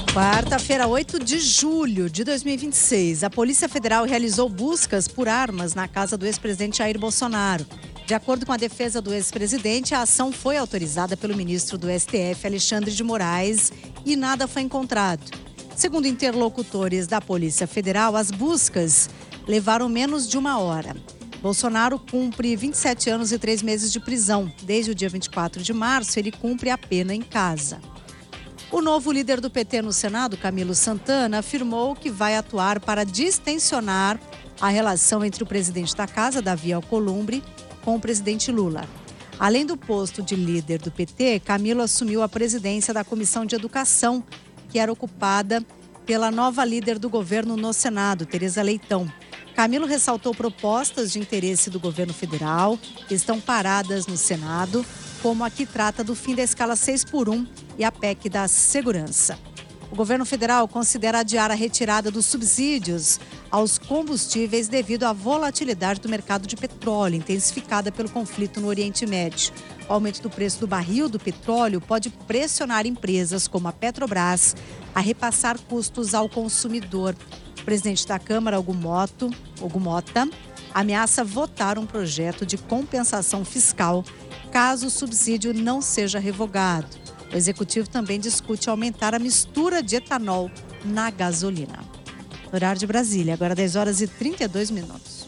Quarta-feira, 8 de julho de 2026, a Polícia Federal realizou buscas por armas na casa do ex-presidente Jair Bolsonaro. De acordo com a defesa do ex-presidente, a ação foi autorizada pelo ministro do STF, Alexandre de Moraes, e nada foi encontrado. Segundo interlocutores da Polícia Federal, as buscas levaram menos de uma hora. Bolsonaro cumpre 27 anos e 3 meses de prisão. Desde o dia 24 de março, ele cumpre a pena em casa. O novo líder do PT no Senado, Camilo Santana, afirmou que vai atuar para distensionar a relação entre o presidente da casa, Davi Alcolumbre, com o presidente Lula. Além do posto de líder do PT, Camilo assumiu a presidência da Comissão de Educação, que era ocupada pela nova líder do governo no Senado, Tereza Leitão. Camilo ressaltou propostas de interesse do governo federal que estão paradas no Senado, como a que trata do fim da escala 6x1 e a PEC da segurança. O governo federal considera adiar a retirada dos subsídios aos combustíveis devido à volatilidade do mercado de petróleo, intensificada pelo conflito no Oriente Médio. O aumento do preço do barril do petróleo pode pressionar empresas como a Petrobras a repassar custos ao consumidor. O presidente da Câmara, Hugo Mota, ameaça votar um projeto de compensação fiscal caso o subsídio não seja revogado. O executivo também discute aumentar a mistura de etanol na gasolina. Horário de Brasília, agora 10 horas e 32 minutos.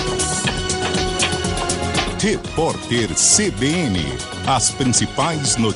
Repórter CBN. As principais notícias.